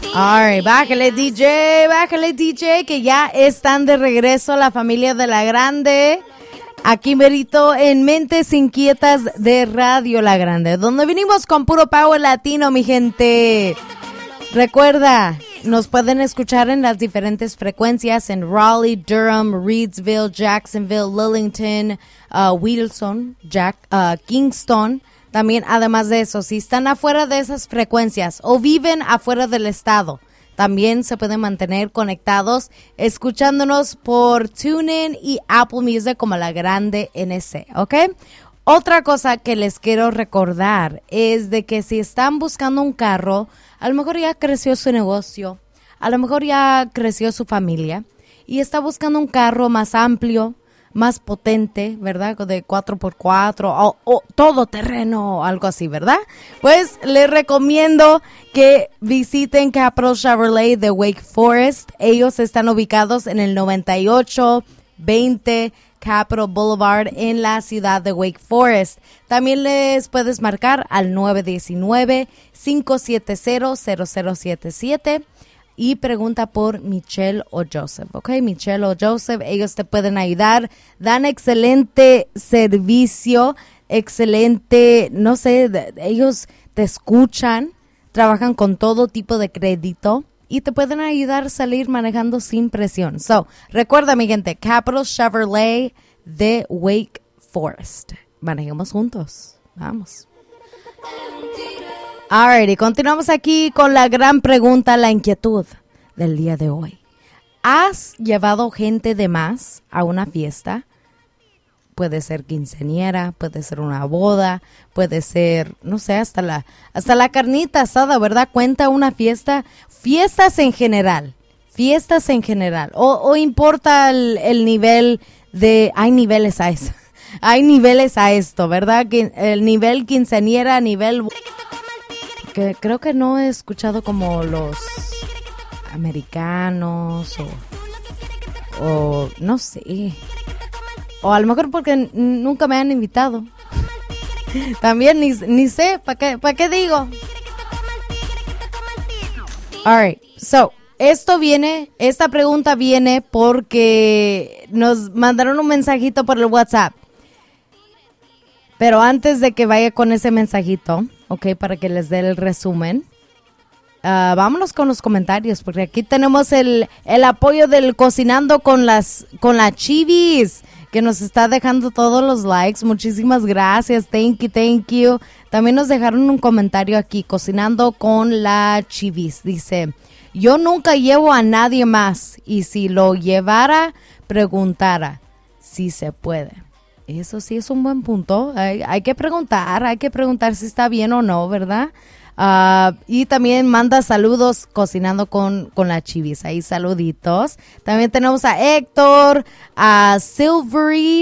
Alright, bájale DJ, que ya están de regreso la familia de La Grande. Aquí merito en Mentes Inquietas de Radio La Grande, donde vinimos con puro power latino, mi gente. Recuerda, nos pueden escuchar en las diferentes frecuencias en Raleigh, Durham, Reidsville, Jacksonville, Lillington, Wilson, Kingston. También, además de eso, si están afuera de esas frecuencias o viven afuera del estado, también se pueden mantener conectados escuchándonos por TuneIn y Apple Music como La Grande NC, ¿ok? Otra cosa que les quiero recordar es de que si están buscando un carro, a lo mejor ya creció su negocio, a lo mejor ya creció su familia y está buscando un carro más amplio, más potente, ¿verdad? De 4x4 o todoterreno, algo así, ¿verdad? Pues les recomiendo que visiten Capital Chevrolet de Wake Forest. Ellos están ubicados en el 9820 Capital Boulevard en la ciudad de Wake Forest. También les puedes marcar al 919-570-0077 y pregunta por Michelle o Joseph, ¿ok? Michelle o Joseph, ellos te pueden ayudar, dan excelente servicio, excelente, no sé, ellos te escuchan, trabajan con todo tipo de crédito y te pueden ayudar a salir manejando sin presión. So, recuerda, mi gente, Capital Chevrolet de Wake Forest. Manejemos juntos. Vamos. Alrighty, continuamos aquí con la gran pregunta, la inquietud del día de hoy. ¿Has llevado gente de más a una fiesta? Puede ser quinceañera, puede ser una boda, puede ser, no sé, hasta la carnita asada, ¿verdad? Cuenta una fiesta, fiestas en general, o importa el nivel de, hay niveles a eso, hay niveles a esto, ¿verdad? El nivel quinceañera, nivel, que creo que no he escuchado como los americanos o no sé. O a lo mejor porque nunca me han invitado. También ni sé, ¿para qué digo? Alright, so, esta pregunta viene porque nos mandaron un mensajito por el WhatsApp. Pero antes de que vaya con ese mensajito, ok, para que les dé el resumen, vámonos con los comentarios, porque aquí tenemos el apoyo del Cocinando con la Chivis, que nos está dejando todos los likes. Muchísimas gracias, thank you. También nos dejaron un comentario aquí, Cocinando con la Chivis. Dice, yo nunca llevo a nadie más y si lo llevara, preguntara si se puede. Eso sí es un buen punto. Hay que preguntar si está bien o no, ¿verdad? Y también manda saludos Cocinando con la Chivis. Ahí saluditos. También tenemos a Héctor, a Silvery,